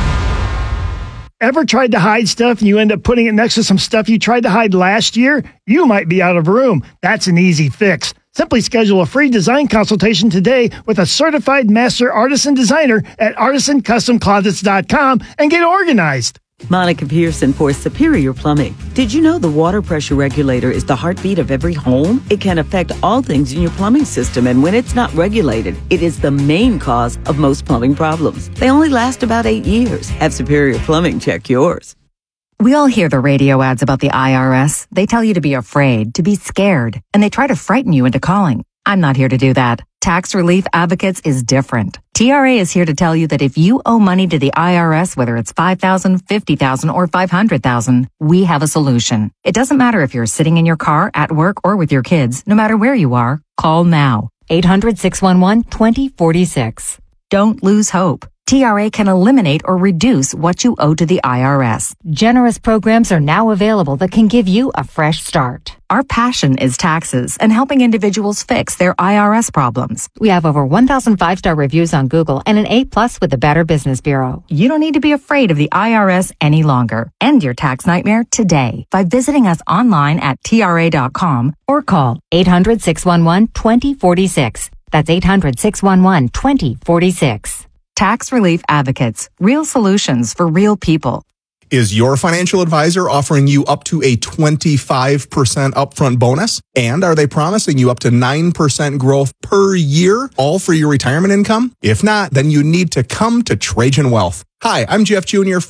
Ever tried to hide stuff and you end up putting it next to some stuff you tried to hide last year? You might be out of room. That's an easy fix. Simply schedule a free design consultation today with a certified master artisan designer at artisancustomclosets.com and get organized. Monica Pearson for Superior Plumbing. Did you know the water pressure regulator is the heartbeat of every home? It can affect all things in your plumbing system, and when it's not regulated, it is the main cause of most plumbing problems. They only last about 8 years. Have Superior Plumbing check yours. We all hear the radio ads about the IRS. They tell you to be afraid, to be scared, and they try to frighten you into calling. I'm not here to do that. Tax Relief Advocates is different. TRA is here to tell you that if you owe money to the IRS, whether it's $5,000, $50,000, or $500,000, we have a solution. It doesn't matter if you're sitting in your car, at work, or with your kids. No matter where you are, call now. 800-611-2046. Don't lose hope. TRA can eliminate or reduce what you owe to the IRS. Generous programs are now available that can give you a fresh start. Our passion is taxes and helping individuals fix their IRS problems. We have over 1,000 5-star reviews on Google and an A+ with the Better Business Bureau. You don't need to be afraid of the IRS any longer. End your tax nightmare today by visiting us online at TRA.com or call 800-611-2046. That's 800-611-2046. Tax Relief Advocates. Real solutions for real people. Is your financial advisor offering you up to a 25% upfront bonus? And are they promising you up to 9% growth per year, all for your retirement income? If not, then you need to come to Trajan Wealth. Hi, I'm Jeff Jr.,